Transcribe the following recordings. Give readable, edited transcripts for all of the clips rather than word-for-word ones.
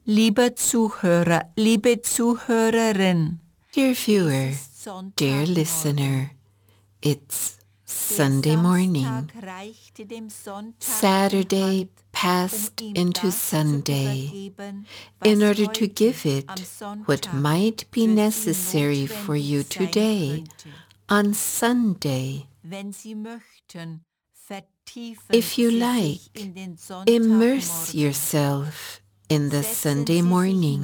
Lieber Zuhörer, liebe Zuhörerin. Dear viewer, dear listener, it's Sunday morning. Saturday passed into Sunday in order to give it what might be necessary for you today on Sunday. If you like, immerse yourself in the Sunday morning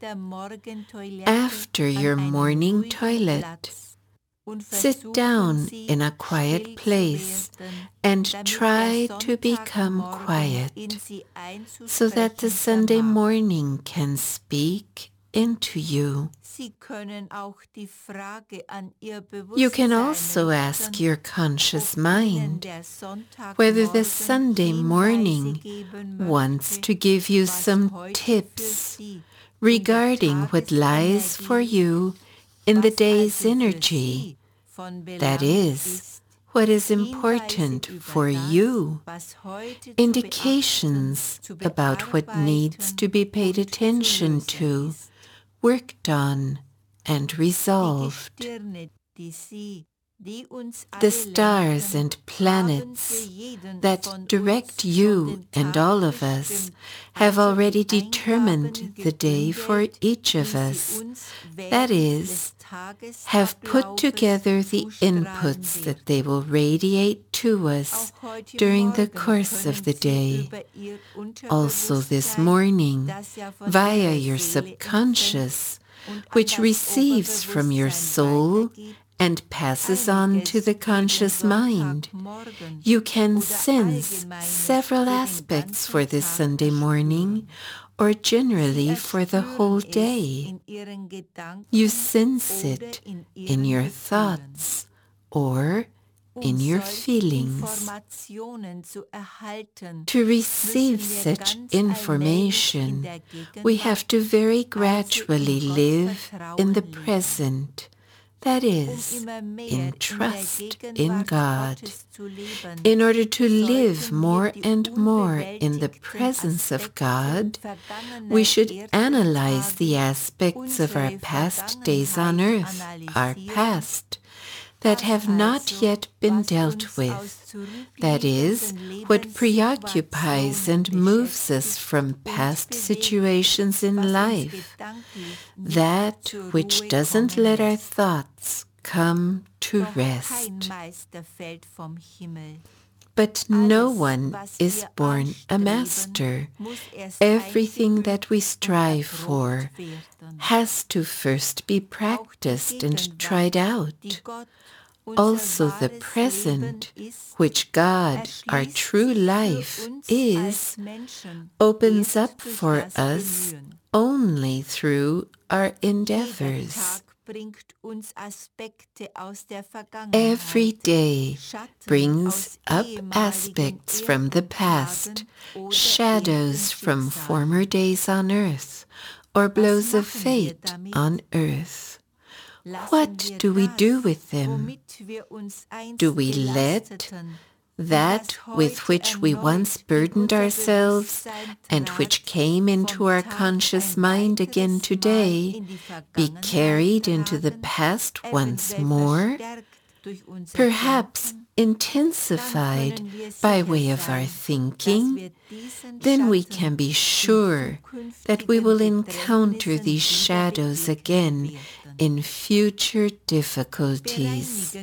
after your morning toilet. Sit down in a quiet place and try to become quiet so that the Sunday morning can speak into you. You can also ask your conscious mind whether the Sunday morning wants to give you some tips regarding what lies for you in the day's energy. That is, what is important for you. Indications about what needs to be paid attention to, worked on, and resolved. The stars and planets that direct you and all of us have already determined the day for each of us. That is, have put together the inputs that they will radiate to us during the course of the day. Also this morning, via your subconscious, which receives from your soul and passes on to the conscious mind, you can sense several aspects for this Sunday morning, or generally for the whole day. You sense it in your thoughts or in your feelings. To receive such information, we have to very gradually live in the present. That is, in trust in God. In order to live more and more in the presence of God, we should analyze the aspects of our past days on earth, our past, that have not yet been dealt with. That is, what preoccupies and moves us from past situations in life. That which doesn't let our thoughts come to rest. But no one is born a master. Everything that we strive for has to first be practiced and tried out. Also the present, which God, our true life, is, opens up for us only through our endeavors. Every day brings up aspects from the past, shadows from former days on earth, or blows of fate on earth. What do we do with them? Do we let that with which we once burdened ourselves and which came into our conscious mind again today be carried into the past once more? Perhaps intensified by way of our thinking? Then we can be sure that we will encounter these shadows again in future difficulties.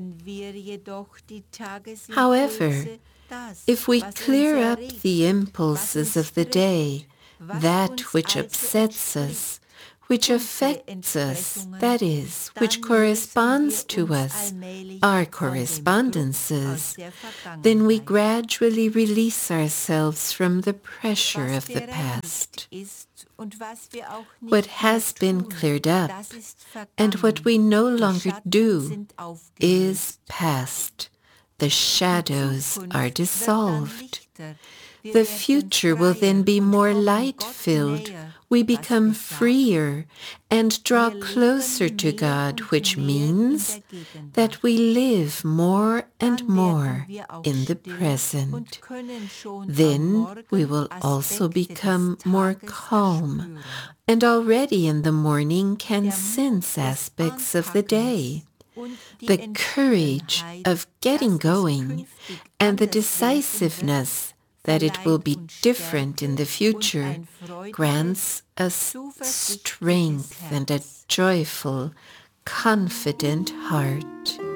However, if we clear up the impulses of the day, that which upsets us, which affects us, that is, which corresponds to us, our correspondences, then we gradually release ourselves from the pressure of the past. What has been cleared up and what we no longer do is past. The shadows are dissolved. The future will then be more light-filled we become freer and draw closer to God, which means that we live more and more in the present. Then we will also become more calm, and already in the morning can sense aspects of the day. The courage of getting going and the decisiveness that it will be different in the future grants us strength and a joyful, confident heart.